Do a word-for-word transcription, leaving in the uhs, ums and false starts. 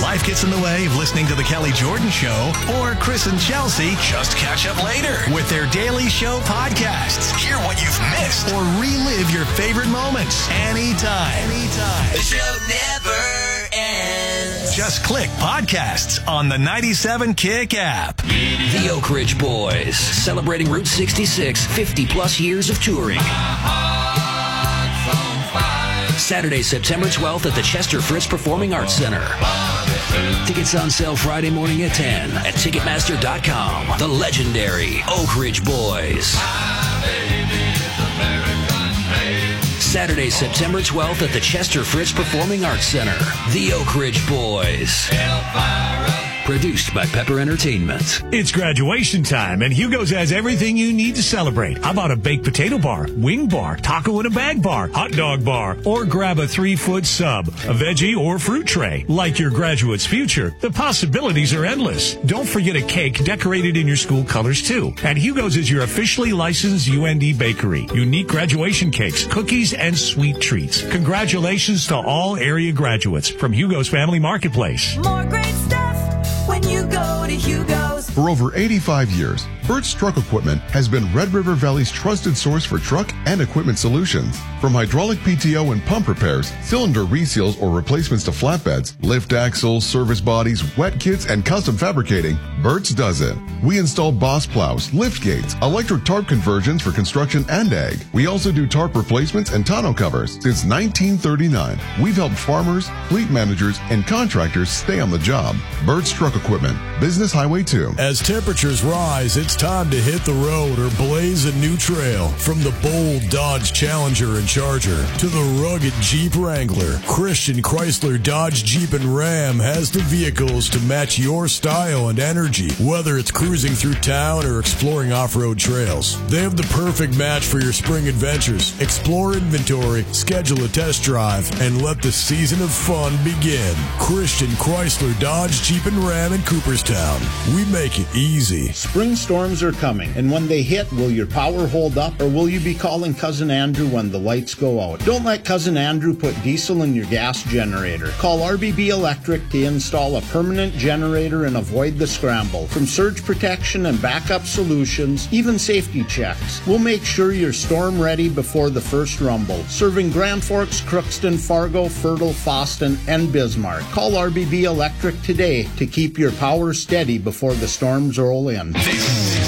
life gets in the way of listening to The Kelly Jordan Show, or Chris and Chelsea just catch up later with their Daily Show podcasts. Hear what you've missed or relive your favorite moments anytime. Anytime. The show never ends. Just click podcasts on the ninety-seven Kick app. The Oak Ridge Boys, celebrating Route sixty-six, fifty plus years of touring. Saturday, September twelfth at the Chester Fritz Performing Arts Center. Tickets on sale Friday morning at ten at Ticketmaster dot com. The legendary Oak Ridge Boys. Saturday, September twelfth at the Chester Fritz Performing Arts Center. The Oak Ridge Boys. Produced by Pepper Entertainment. It's graduation time, and Hugo's has everything you need to celebrate. How about a baked potato bar, wing bar, taco in a bag bar, hot dog bar, or grab a three-foot sub, a veggie or fruit tray. Like your graduate's future, the possibilities are endless. Don't forget a cake decorated in your school colors, too. And Hugo's is your officially licensed U N D bakery. Unique graduation cakes, cookies, and sweet treats. Congratulations to all area graduates from Hugo's Family Marketplace. More great stuff when you go to Hugo's. For over eighty-five years, Burt's Truck Equipment has been Red River Valley's trusted source for truck and equipment solutions. From hydraulic P T O and pump repairs, cylinder reseals or replacements to flatbeds, lift axles, service bodies, wet kits, and custom fabricating, Burt's does it. We install boss plows, lift gates, electric tarp conversions for construction and ag. We also do tarp replacements and tonneau covers. Since nineteen thirty-nine, we've helped farmers, fleet managers, and contractors stay on the job. Burt's Truck Equipment, Business Highway two. As temperatures rise, it's time to hit the road or blaze a new trail. From the bold Dodge Challenger and Charger to the rugged Jeep Wrangler, Christian Chrysler Dodge Jeep and Ram has the vehicles to match your style and energy, whether it's cruising through town or exploring off-road trails. They have the perfect match for your spring adventures. Explore inventory, schedule a test drive, and let the season of fun begin. Christian Chrysler Dodge Jeep and Ram in Cooperstown. We make it easy. Spring storms are coming, and when they hit, will your power hold up, or will you be calling Cousin Andrew when the lights go out? Don't let Cousin Andrew put diesel in your gas generator. Call R B B Electric to install a permanent generator and avoid the scramble. From surge protection and backup solutions, even safety checks, we'll make sure you're storm ready before the first rumble. Serving Grand Forks, Crookston, Fargo, Fertile, Foston, and Bismarck. Call R B B Electric today to keep your power steady before the storms roll in. This